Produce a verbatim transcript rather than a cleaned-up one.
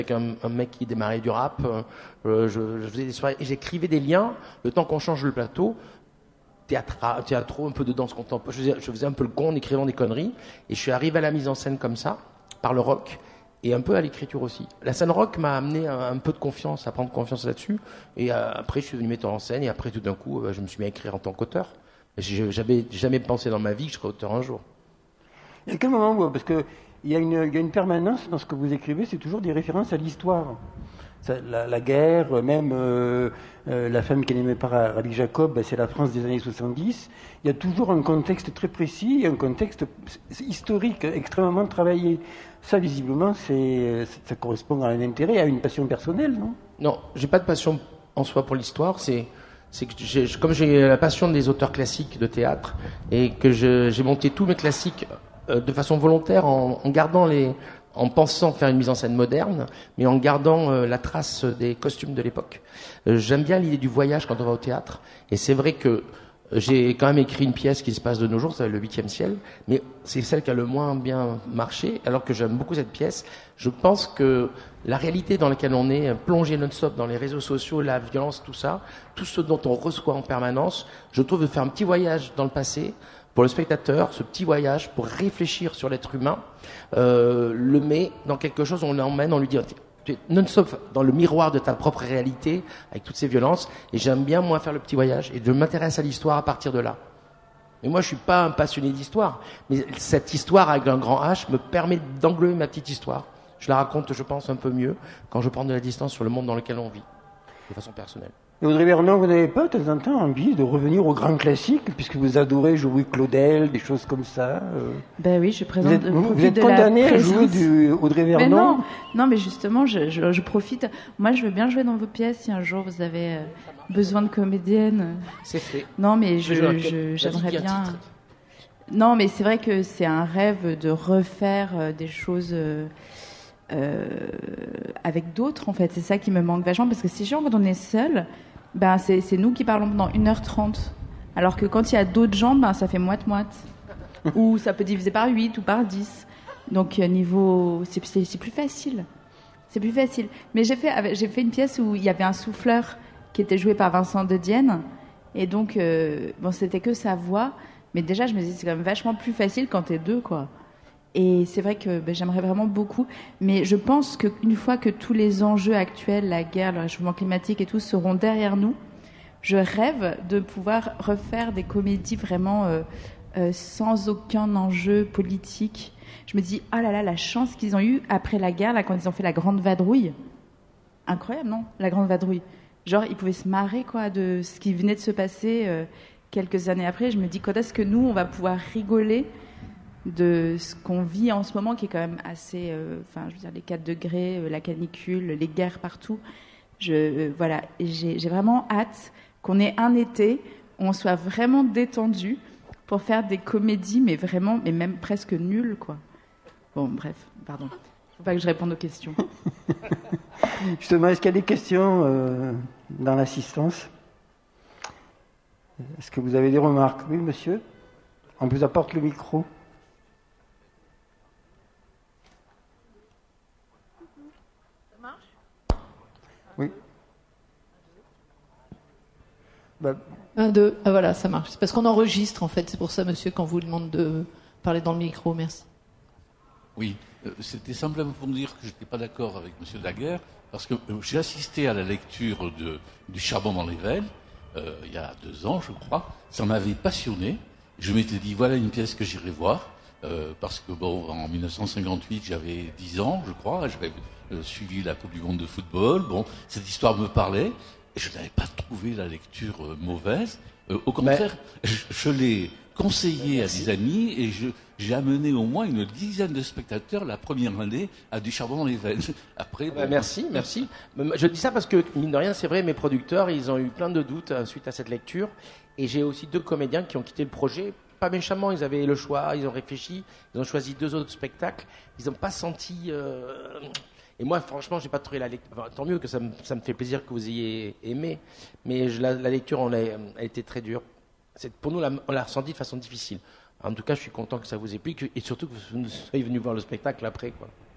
avec un, un mec qui démarrait du rap. Euh, je, je faisais des soirées et j'écrivais des liens. Le temps qu'on change le plateau, théâtre, théâtro, un peu de danse contemporaine. Je faisais, je faisais un peu le con en écrivant des conneries. Et je suis arrivé à la mise en scène comme ça, par le rock. Et un peu à l'écriture aussi. La scène rock m'a amené un, un peu de confiance, à prendre confiance là-dessus. Et euh, après, je suis devenu metteur en scène. Et après, tout d'un coup, euh, je me suis mis à écrire en tant qu'auteur. J'avais jamais pensé dans ma vie que je serais auteur un jour. Et à quel moment, vous, parce qu'il y, y a une permanence dans ce que vous écrivez, c'est toujours des références à l'histoire. Ça, la, la guerre, même euh, euh, la femme qui est aimée par Rabbi Jacob, ben, c'est la France des années soixante-dix. Il y a toujours un contexte très précis, un contexte historique extrêmement travaillé. Ça, visiblement, c'est, ça correspond à un intérêt, à une passion personnelle, non? Non, j'ai pas de passion en soi pour l'histoire. C'est, c'est que j'ai, comme j'ai la passion des auteurs classiques de théâtre et que je, j'ai monté tous mes classiques euh, de façon volontaire en, en gardant les, en pensant faire une mise en scène moderne, mais en gardant euh, la trace des costumes de l'époque. Euh, j'aime bien l'idée du voyage quand on va au théâtre, et c'est vrai que j'ai quand même écrit une pièce qui se passe de nos jours, c'est le huitième ciel, mais c'est celle qui a le moins bien marché, alors que j'aime beaucoup cette pièce. Je pense que la réalité dans laquelle on est, plongé non-stop dans les réseaux sociaux, la violence, tout ça, tout ce dont on reçoit en permanence, je trouve de faire un petit voyage dans le passé, pour le spectateur, ce petit voyage pour réfléchir sur l'être humain, euh, le met dans quelque chose, on l'emmène, on lui dit... Tu es non-stop dans le miroir de ta propre réalité, avec toutes ces violences, et j'aime bien, moi, faire le petit voyage, et je m'intéresse à l'histoire à partir de là. Mais moi, je suis pas un passionné d'histoire, mais cette histoire avec un grand H me permet d'englober ma petite histoire. Je la raconte, je pense, un peu mieux quand je prends de la distance sur le monde dans lequel on vit, de façon personnelle. Et Audrey Vernon, vous n'avez pas de temps en temps envie de revenir aux grands classiques, puisque vous adorez jouer Claudel, des choses comme ça euh... Ben oui, je présente. Vous êtes, vous, vous êtes condamné à jouer du Audrey Vernon? Mais non, non, mais justement, je, je, je profite. Moi, je veux bien jouer dans vos pièces si un jour vous avez euh, besoin de comédienne. C'est fait. Non, mais je, je, j'aimerais bien. Non, mais c'est vrai que c'est un rêve de refaire euh, des choses. Euh, euh, avec d'autres, en fait. C'est ça qui me manque vachement, parce que c'est chiant quand on est seul. Ben, c'est, c'est nous qui parlons pendant une heure trente. Alors que quand il y a d'autres gens, ben, ça fait moite-moite. Ou ça peut diviser par huit ou par dix. Donc, niveau... C'est, c'est, c'est plus facile. C'est plus facile. Mais j'ai fait, j'ai fait une pièce où il y avait un souffleur qui était joué par Vincent de Dienne. Et donc, euh, bon, c'était que sa voix. Mais déjà, je me disais, c'est quand même vachement plus facile quand t'es deux, quoi. Et c'est vrai que ben, j'aimerais vraiment beaucoup, mais je pense qu'une fois que tous les enjeux actuels, la guerre, le réchauffement climatique et tout, seront derrière nous, je rêve de pouvoir refaire des comédies vraiment euh, euh, sans aucun enjeu politique. Je me dis, ah là là, la chance qu'ils ont eue après la guerre, là, quand ils ont fait la Grande Vadrouille. Incroyable, non? La Grande Vadrouille. Genre, ils pouvaient se marrer, quoi, de ce qui venait de se passer euh, quelques années après. Je me dis, quand est-ce que nous, on va pouvoir rigoler de ce qu'on vit en ce moment, qui est quand même assez, euh, enfin, je veux dire, les quatre degrés, euh, la canicule, les guerres partout. Je, euh, voilà, et j'ai, j'ai vraiment hâte qu'on ait un été où on soit vraiment détendu pour faire des comédies, mais vraiment, mais même presque nulles, quoi. Bon, bref, pardon. Faut pas que je réponde aux questions. Justement, est-ce qu'il y a des questions euh, dans l'assistance? Est-ce que vous avez des remarques? Oui, monsieur? On vous apporte le micro. Oui. Bah. Un, deux. Ah voilà, ça marche. C'est parce qu'on enregistre, en fait. C'est pour ça, monsieur, qu'on vous demande de parler dans le micro. Merci. Oui, euh, c'était simplement pour me dire que je n'étais pas d'accord avec monsieur Daguerre, parce que euh, j'ai assisté à la lecture de, du Charbon dans les veines, euh, il y a deux ans, je crois. Ça m'avait passionné. Je m'étais dit, voilà une pièce que j'irai voir, euh, parce que, bon, en dix-neuf cent cinquante-huit, j'avais dix ans, je crois. J'avais euh, suivi la Coupe du Monde de football. Bon, cette histoire me parlait. Et je n'avais pas trouvé la lecture euh, mauvaise. Euh, au contraire, Mais... je, je l'ai conseillé Merci. à des amis et je, j'ai amené au moins une dizaine de spectateurs la première année à du Charbon dans les veines. Après, bon... bah, merci, merci. Je dis ça parce que, mine de rien, c'est vrai, mes producteurs, ils ont eu plein de doutes euh, suite à cette lecture. Et j'ai aussi deux comédiens qui ont quitté le projet. Pas méchamment, ils avaient le choix, ils ont réfléchi, ils ont choisi deux autres spectacles. Ils n'ont pas senti... Euh... Et moi, franchement, j'ai pas trouvé la lecture. Enfin, tant mieux que ça me, ça me fait plaisir que vous ayez aimé. Mais je, la, la lecture, on a, elle a été très dure. C'est, pour nous, la, on l'a ressenti de façon difficile. En tout cas, je suis content que ça vous ait plu et surtout que vous soyez venu voir le spectacle après, quoi.